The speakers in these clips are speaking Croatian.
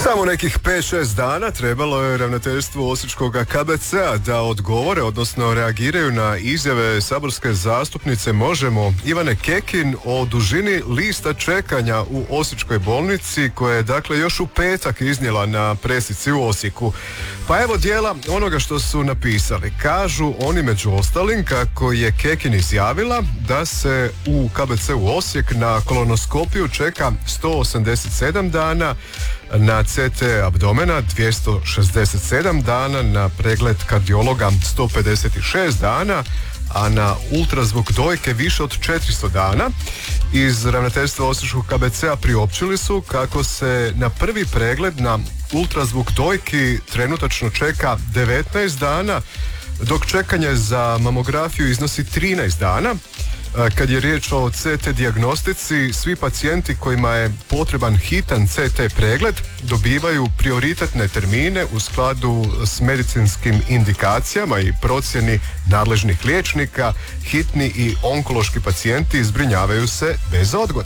Samo nekih 5-6 dana trebalo je ravnateljstvu Osječkog KBC-a da odgovore, odnosno reagiraju na izjave saborske zastupnice Možemo Ivane Kekin o dužini lista čekanja u Osječkoj bolnici koje je dakle još u petak iznijela na presici u Osijeku. Pa evo dijela onoga što su napisali. Kažu oni među ostalim kako je Kekin izjavila da se u KBC-u Osijek na kolonoskopiju čeka 187 dana, na CT abdomena 267 dana, na pregled kardiologa 156 dana, a na ultrazvuk dojke više od 400 dana. Iz ravnateljstva Osječkog KBC-a priopćili su kako se na prvi pregled na ultrazvuk dojki trenutačno čeka 19 dana, dok čekanje za mamografiju iznosi 13 dana. Kad je riječ o CT dijagnostici, svi pacijenti kojima je potreban hitan CT pregled dobivaju prioritetne termine u skladu s medicinskim indikacijama i procjeni nadležnih liječnika. Hitni i onkološki pacijenti zbrinjavaju se bez odgode.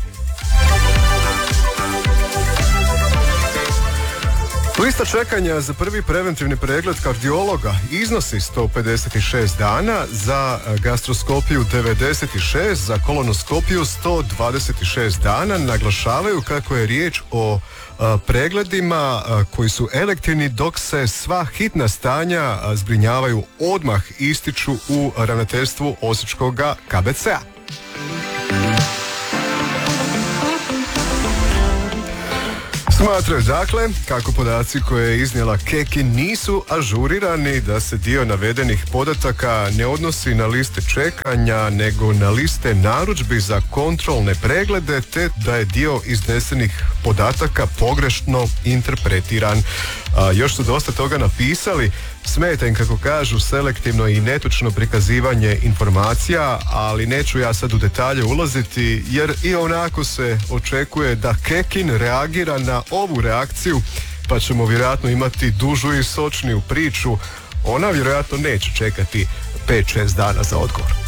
Lista čekanja za prvi preventivni pregled kardiologa iznosi 156 dana, za gastroskopiju 96, za kolonoskopiju 126 dana. Naglašavaju kako je riječ o pregledima koji su elektivni, dok se sva hitna stanja zbrinjavaju odmah, ističu u ravnateljstvu Osječkog KBC-a. Smatraju dakle kako podaci koje je iznijela Kekin nisu ažurirani, da se dio navedenih podataka ne odnosi na liste čekanja nego na liste narudžbi za kontrolne preglede, te da je dio iznesenih podataka pogrešno interpretiran. Još su dosta toga napisali. Smeta im, kako kažu, selektivno i netočno prikazivanje informacija, ali neću ja sad u detalje ulaziti jer i onako se očekuje da Kekin reagira na ovu reakciju, pa ćemo vjerojatno imati dužu i sočniju priču. Ona vjerojatno neće čekati 5-6 dana za odgovor.